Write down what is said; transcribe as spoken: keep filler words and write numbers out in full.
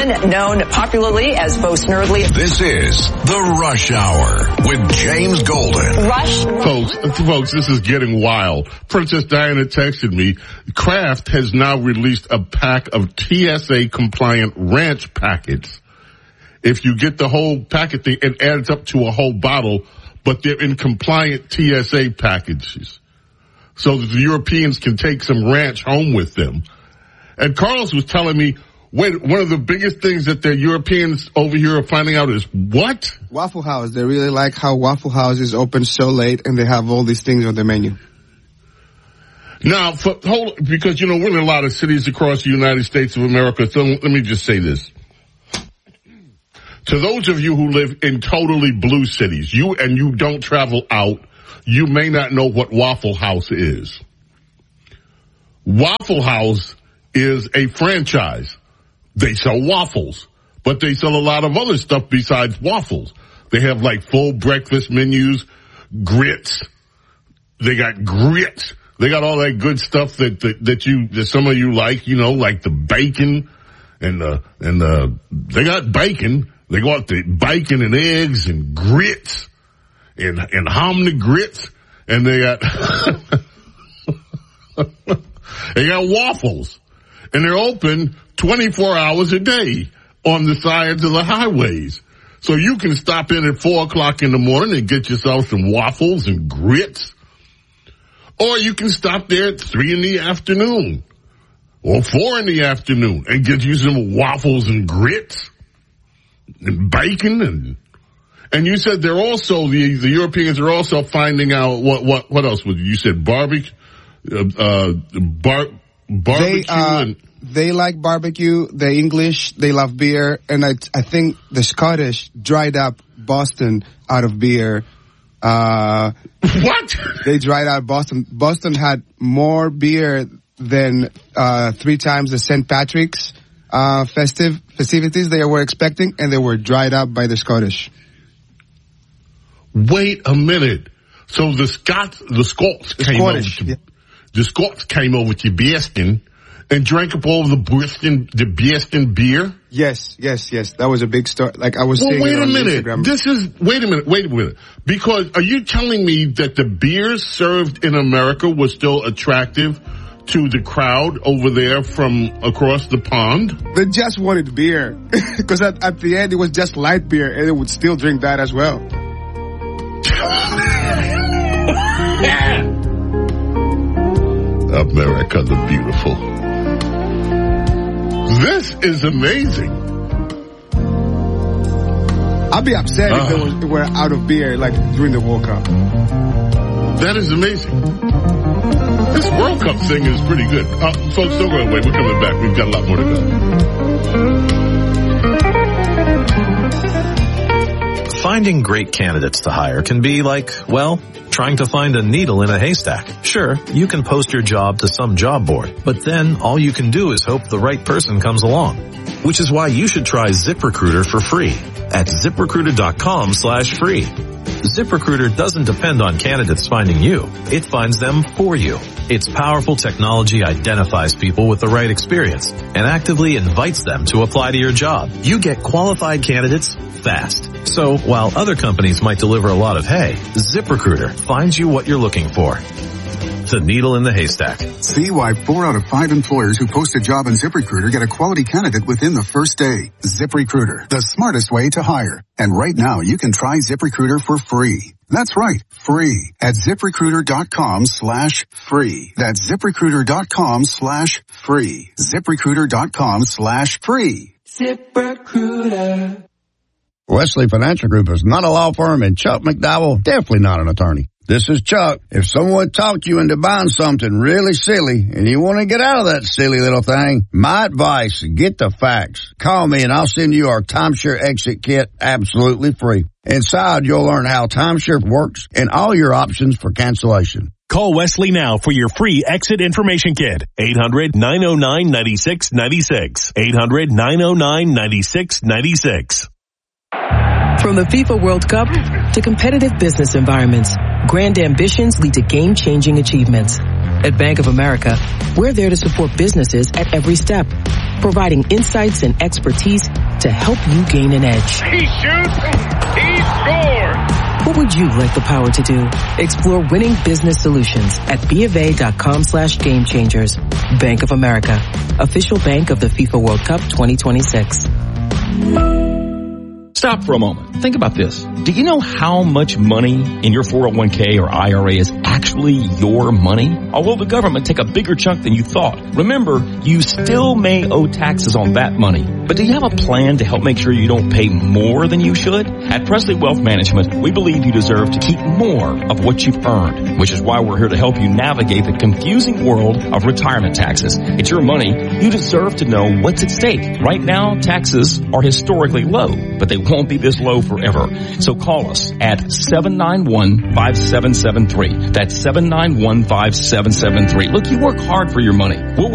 Boston, known popularly as Bo Snerdley. This is The Rush Hour with James Golden. Rush. Folks, folks, this is getting wild. Princess Diana texted me. Kraft has now released a pack of T S A compliant ranch packets. If you get the whole packet, it adds up to a whole bottle, but they're in compliant T S A packages. So that the Europeans can take some ranch home with them. And Carlos was telling me, wait, one of the biggest things that the Europeans over here are finding out is what? Waffle House. They really like how Waffle House is open so late and they have all these things on the menu. Now, for, hold, because, you know, we're in a lot of cities across the United States of America, so let me just say this. To those of you who live in totally blue cities, you and you don't travel out, you may not know what Waffle House is. Waffle House is a franchise. They sell waffles, but they sell a lot of other stuff besides waffles. They have like full breakfast menus, grits. They got grits. They got all that good stuff that, that, that you, that some of you like, you know, like the bacon and the, and the, they got bacon. They got the bacon and eggs and grits and, and hominy grits. And they got, they got waffles. And they're open twenty-four hours a day on the sides of the highways. So you can stop in at four o'clock in the morning and get yourself some waffles and grits. Or you can stop there at three in the afternoon or four in the afternoon and get you some waffles and grits and bacon. And, and you said they're also, the, the Europeans are also finding out what, what, what else was it? You said barbecue, uh, uh, bar, barbecue they, uh, and, they like barbecue, the English, they love beer, and I, I think the Scottish dried up Boston out of beer. Uh, what? They dried out Boston. Boston had more beer than, uh, three times the Saint Patrick's, uh, festive, festivities they were expecting, and they were dried up by the Scottish. Wait a minute. So the Scots, the Scots the came Scottish, over to, yeah. the Scots came over to Boston and drank up all of the Boston, the Boston beer? Yes, yes, yes. That was a big story. Like I was well, saying wait it a on minute. Instagram. This is, wait a minute, wait a minute. Because are you telling me that the beer served in America was still attractive to the crowd over there from across the pond? They just wanted beer. Because at, at the end it was just light beer and they would still drink that as well. America the beautiful. This is amazing. I'd be upset uh, if they was, were out of beer like during the World Cup. That is amazing. This World Cup thing is pretty good. Uh, folks, don't go away. We're coming back. We've got a lot more to go. Finding great candidates to hire can be like, well, trying to find a needle in a haystack. Sure, you can post your job to some job board, but then all you can do is hope the right person comes along. Which is why you should try ZipRecruiter for free at ZipRecruiter.com slash free. ZipRecruiter doesn't depend on candidates finding you. It finds them for you. Its powerful technology identifies people with the right experience and actively invites them to apply to your job. You get qualified candidates fast. So while other companies might deliver a lot of hay, ZipRecruiter finds you what you're looking for. The needle in the haystack. See why four out of five employers who post a job on ZipRecruiter get a quality candidate within the first day. ZipRecruiter, the smartest way to hire. And right now you can try ZipRecruiter for free. That's right, free at ZipRecruiter.com slash free. That's ZipRecruiter.com slash free. ZipRecruiter.com slash free. ZipRecruiter. Wesley Financial Group is not a law firm, and Chuck McDowell definitely not an attorney. This is Chuck. If someone talked you into buying something really silly and you want to get out of that silly little thing, my advice, get the facts. Call me and I'll send you our timeshare exit kit absolutely free. Inside, you'll learn how timeshare works and all your options for cancellation. Call Wesley now for your free exit information kit. eight hundred nine oh nine nine six nine six. eight hundred nine oh nine nine six nine six. From the FIFA World Cup to competitive business environments, grand ambitions lead to game-changing achievements. At Bank of America, we're there to support businesses at every step, providing insights and expertise to help you gain an edge. He shoots, he scores! What would you like the power to do? Explore winning business solutions at BofA.com slash game changers. Bank of America, official bank of the FIFA World Cup twenty twenty-six. Stop for a moment. Think about this. Do you know how much money in your four oh one k or I R A is actually your money? Or will the government take a bigger chunk than you thought? Remember, you still may owe taxes on that money. But do you have a plan to help make sure you don't pay more than you should? At Presley Wealth Management, we believe you deserve to keep more of what you've earned, which is why we're here to help you navigate the confusing world of retirement taxes. It's your money. You deserve to know what's at stake. Right now, taxes are historically low, but they won't be this low forever. So call us at seven nine one, five seven seven three. That's seven nine one, five seven seven three. Look, you work hard for your money. We'll